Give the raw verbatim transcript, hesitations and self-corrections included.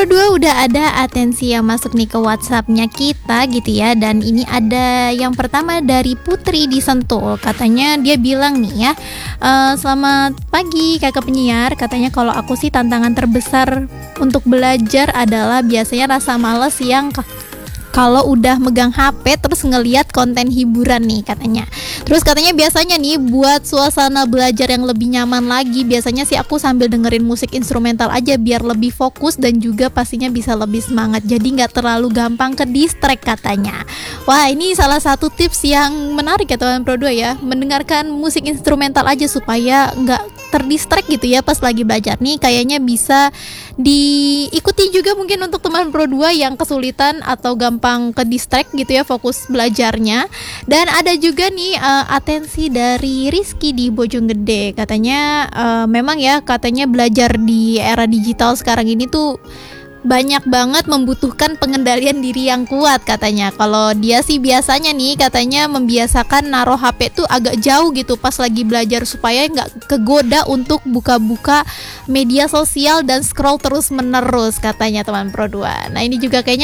Pro dua udah ada atensi yang masuk nih ke WhatsAppnya kita gitu ya. Dan ini ada yang pertama dari Putri di Sentul. Katanya dia bilang nih ya, e, selamat pagi kakak penyiar. Katanya kalau aku sih tantangan terbesar untuk belajar adalah biasanya rasa males yang kalau udah megang H P terus ngeliat konten hiburan nih katanya. Terus katanya biasanya nih buat suasana belajar yang lebih nyaman lagi, biasanya sih aku sambil dengerin musik instrumental aja biar lebih fokus dan juga pastinya bisa lebih semangat. Jadi nggak terlalu gampang ke distract katanya. Wah, ini salah satu tips yang menarik ya teman Pro dua ya. Mendengarkan musik instrumental aja supaya nggak terdistract gitu ya pas lagi belajar nih. Kayaknya bisa diikuti juga mungkin untuk teman Pro dua yang kesulitan atau gampang ke distract gitu ya fokus belajarnya. Dan ada juga nih uh, atensi dari Rizky di Bojonggede. Katanya uh, memang ya katanya belajar di era digital sekarang ini tuh banyak banget membutuhkan pengendalian diri yang kuat katanya. Kalau dia sih biasanya nih katanya membiasakan naruh H P tuh agak jauh gitu pas lagi belajar supaya nggak kegoda untuk buka-buka media sosial dan scroll terus menerus katanya teman Pro dua. Nah ini juga kayaknya